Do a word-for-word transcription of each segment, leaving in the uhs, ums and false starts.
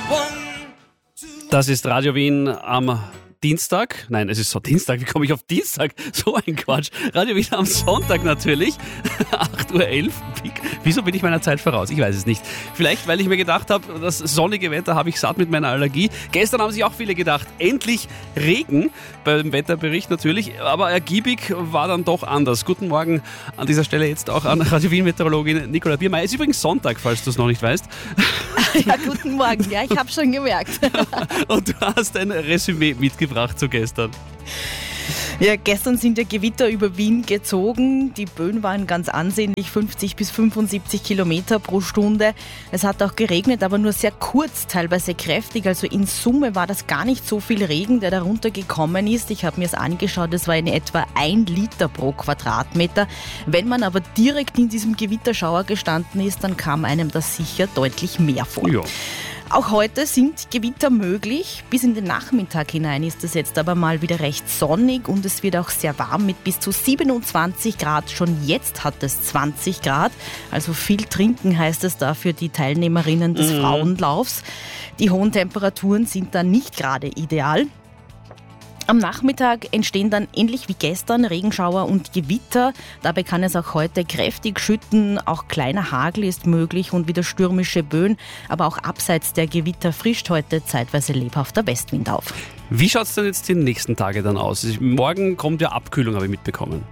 Das ist Radio Wien am Dienstag. Nein, es ist so Dienstag. Wie komme ich auf Dienstag? So ein Quatsch. Radio Wien am Sonntag natürlich. acht Uhr elf. Wieso bin ich meiner Zeit voraus? Ich weiß es nicht. Vielleicht, weil ich mir gedacht habe, das sonnige Wetter habe ich satt mit meiner Allergie. Gestern haben sich auch viele gedacht, endlich Regen. Beim Wetterbericht natürlich. Aber ergiebig war dann doch anders. Guten Morgen an dieser Stelle jetzt auch an Radio Wien-Meteorologin Nicola Biermeier. Es ist übrigens Sonntag, falls du es noch nicht weißt. Ja, guten Morgen. Ja, ich habe schon gemerkt. Und du hast ein Resümee mitgebracht zu gestern. Ja, gestern sind ja Gewitter über Wien gezogen. Die Böen waren ganz ansehnlich, fünfzig bis fünfundsiebzig Kilometer pro Stunde. Es hat auch geregnet, aber nur sehr kurz, teilweise kräftig. Also in Summe war das gar nicht so viel Regen, der darunter gekommen ist. Ich habe mir es angeschaut, es war in etwa ein Liter pro Quadratmeter. Wenn man aber direkt in diesem Gewitterschauer gestanden ist, dann kam einem das sicher deutlich mehr vor. Ja. Auch heute sind Gewitter möglich. Bis in den Nachmittag hinein ist es jetzt aber mal wieder recht sonnig und es wird auch sehr warm mit bis zu siebenundzwanzig Grad. Schon jetzt hat es zwanzig Grad. Also viel trinken heißt es da für die Teilnehmerinnen des mhm. Frauenlaufs. Die hohen Temperaturen sind dann nicht gerade ideal. Am Nachmittag entstehen dann ähnlich wie gestern Regenschauer und Gewitter. Dabei kann es auch heute kräftig schütten, auch kleiner Hagel ist möglich und wieder stürmische Böen. Aber auch abseits der Gewitter frischt heute zeitweise lebhafter Westwind auf. Wie schaut es denn jetzt die nächsten Tage dann aus? Morgen kommt ja Abkühlung, habe ich mitbekommen.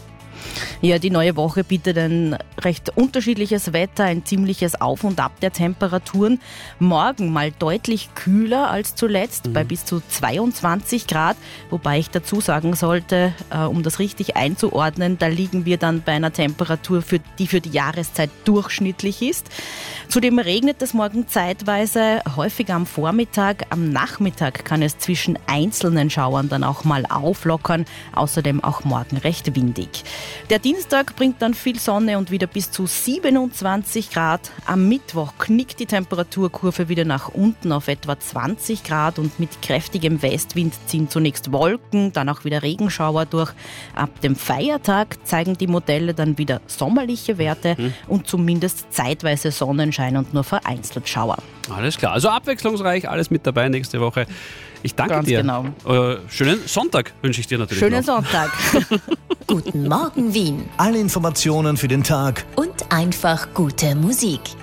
Ja, die neue Woche bietet ein recht unterschiedliches Wetter, ein ziemliches Auf und Ab der Temperaturen. Morgen mal deutlich kühler als zuletzt, mhm. bei bis zu zweiundzwanzig Grad. Wobei ich dazu sagen sollte, äh, um das richtig einzuordnen, da liegen wir dann bei einer Temperatur, für, die für die Jahreszeit durchschnittlich ist. Zudem regnet es morgen zeitweise, häufig am Vormittag. Am Nachmittag kann es zwischen einzelnen Schauern dann auch mal auflockern. Außerdem auch morgen recht windig. Der Dienstag bringt dann viel Sonne und wieder bis zu siebenundzwanzig Grad. Am Mittwoch knickt die Temperaturkurve wieder nach unten auf etwa zwanzig Grad und mit kräftigem Westwind ziehen zunächst Wolken, dann auch wieder Regenschauer durch. Ab dem Feiertag zeigen die Modelle dann wieder sommerliche Werte mhm. und zumindest zeitweise Sonnenschein und nur vereinzelt Schauer. Alles klar, also abwechslungsreich, alles mit dabei nächste Woche. Ich danke Ganz dir. Genau. Äh, schönen Sonntag wünsche ich dir natürlich Schönen noch. Sonntag. Guten Morgen Wien. Alle Informationen für den Tag und einfach gute Musik.